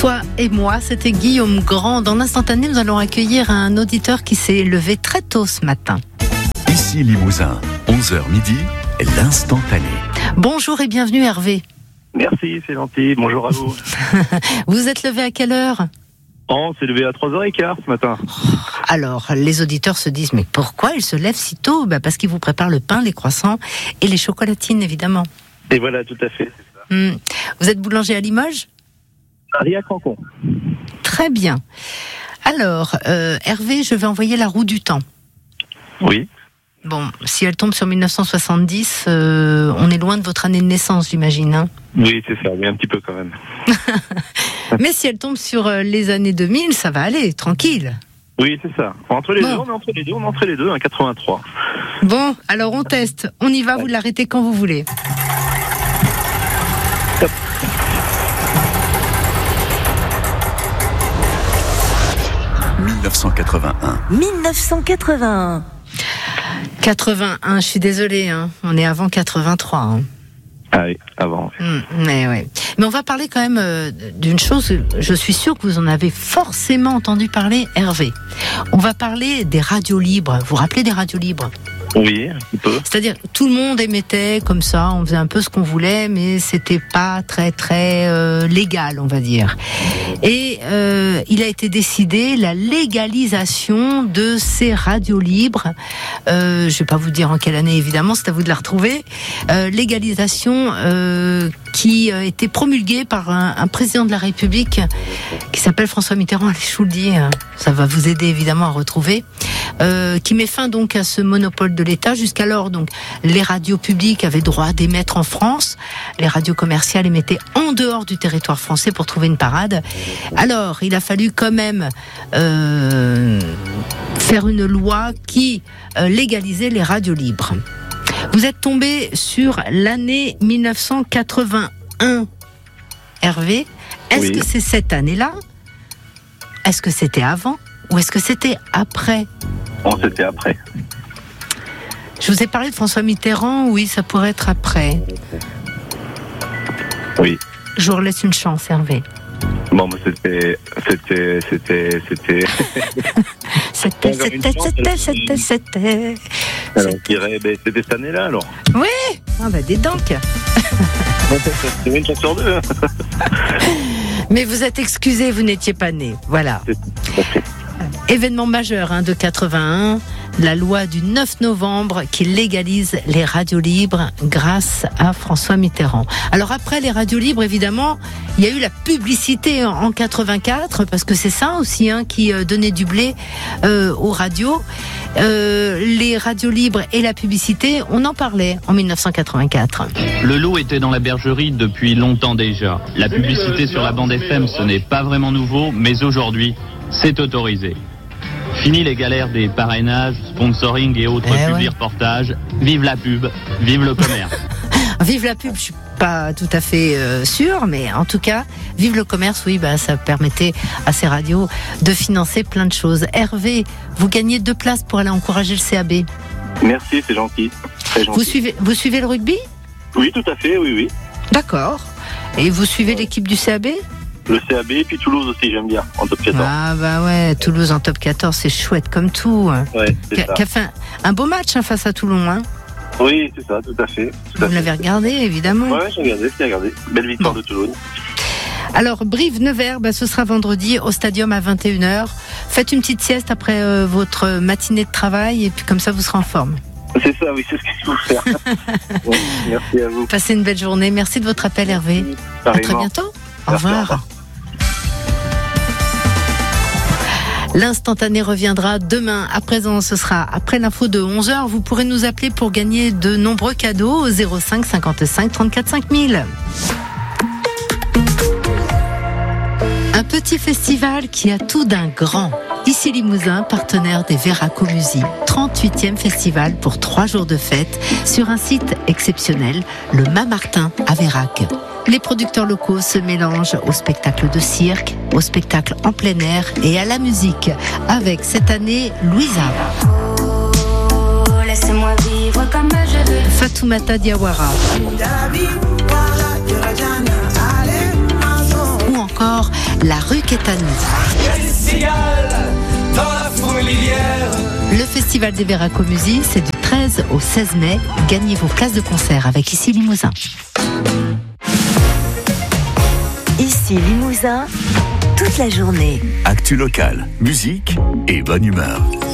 Toi et moi, c'était Guillaume Grand. Dans l'instantané, nous allons accueillir un auditeur qui s'est levé très tôt ce matin. Ici Limousin, 11h midi, l'instantané. Bonjour et bienvenue Hervé. Merci, c'est gentil. Bonjour à vous. Vous êtes levé à quelle heure ? On s'est levé à 3h15 ce matin. Alors, les auditeurs se disent, mais pourquoi ils se lèvent si tôt ? Parce qu'ils vous préparent le pain, les croissants et les chocolatines, évidemment. Et voilà, tout à fait. C'est ça. Vous êtes boulanger à Limoges ? Riac-Rancon. Très bien. Alors, Hervé, je vais envoyer la roue du temps. Oui. Bon, si elle tombe sur 1970, on est loin de votre année de naissance, j'imagine. Hein ? Oui, c'est ça, mais un petit peu quand même. Mais si elle tombe sur les années 2000, ça va aller, tranquille. Oui, c'est ça. Entre les deux, on est entre les deux, 83. Bon, alors on teste. On y va, vous l'arrêtez quand vous voulez. Top. « 1981. 81, je suis désolée, hein. On est avant 83. Hein. Ah oui, avant. Mais ouais. Mais on va parler quand même d'une chose, je suis sûre que vous en avez forcément entendu parler, Hervé. On va parler des radios libres. Vous vous rappelez des radios libres ? Oui, un petit peu. C'est-à-dire, tout le monde émettait comme ça, on faisait un peu ce qu'on voulait, mais c'était pas très légal, on va dire. Et il a été décidé la légalisation de ces radios libres. Je vais pas vous dire en quelle année, évidemment, c'est à vous de la retrouver. Légalisation qui a été promulguée par un président de la République qui s'appelle François Mitterrand. Allez, je vous le dis, ça va vous aider évidemment à retrouver. Qui met fin donc à ce monopole de l'État. Jusqu'alors, donc, les radios publiques avaient droit d'émettre en France. Les radios commerciales émettaient en dehors du territoire français pour trouver une parade. Alors, il a fallu quand même faire une loi qui légalisait les radios libres. Vous êtes tombé sur l'année 1981, Hervé. Est-ce que c'est cette année-là ? Est-ce que c'était avant ? Ou est-ce que c'était après ? Bon, c'était après. Je vous ai parlé de François Mitterrand, oui, ça pourrait être après. Oui. Je vous relaisse une chance, Hervé. Bon, mais c'était. C'était. Alors, je dirais, c'était cette année-là, alors. Oui. Ah bah, dis donc. C'est une chance sur deux. Mais vous êtes excusé, vous n'étiez pas né. Voilà. Événement majeur de 81, la loi du 9 novembre qui légalise les radios libres grâce à François Mitterrand. Alors après les radios libres, évidemment, il y a eu la publicité en 84, parce que c'est ça aussi qui donnait du blé aux radios. Les radios libres et la publicité, on en parlait en 1984. Le lot était dans la bergerie depuis longtemps déjà. La publicité sur la bande FM, ce n'est pas vraiment nouveau, mais aujourd'hui, c'est autorisé. Fini les galères des parrainages, sponsoring et autres reportages. Vive la pub, vive le commerce. Vive la pub, je suis pas tout à fait sûre, mais en tout cas, vive le commerce, oui, ça permettait à ces radios de financer plein de choses. Hervé, vous gagnez 2 places pour aller encourager le CAB. Merci, c'est gentil. Très gentil. Vous suivez le rugby ? Oui, tout à fait, oui. D'accord. Et vous suivez l'équipe du CAB ? Le CAB et puis Toulouse aussi, j'aime bien, en top 14. Ah bah ouais, Toulouse en top 14, c'est chouette comme tout. Ouais, c'est ça. Qui a fait un beau match face à Toulon. Oui, c'est ça, tout à fait. Vous l'avez regardé, évidemment. Ouais, j'ai regardé. Belle victoire de Toulon. Alors, Brive-Nevers, ce sera vendredi au Stadium à 21h. Faites une petite sieste après votre matinée de travail et puis comme ça, vous serez en forme. C'est ça, oui, c'est ce qu'il faut faire. Merci à vous. Passez une belle journée. Merci de votre appel, Hervé. À très bientôt. Au revoir. L'instantané reviendra demain. À présent, ce sera après l'info de 11h. Vous pourrez nous appeler pour gagner de nombreux cadeaux au 05 55 34 5000. Un petit festival qui a tout d'un grand. Ici Limousin, partenaire des Veraco Music. 38e festival pour 3 jours de fête sur un site exceptionnel, le Mât-Martin à Vérac. Les producteurs locaux se mélangent au spectacle de cirque, au spectacle en plein air et à la musique, avec cette année Louisa, laisse-moi vivre comme je veux. Fatoumata Diawara ou encore La rue qui est à nous. Dans la fourmilière. Le festival des Veracomusi, c'est du 13 au 16 mai. Gagnez vos places de concert avec Ici Limousin. Ici Limousin, toute la journée. Actu locale, musique et bonne humeur.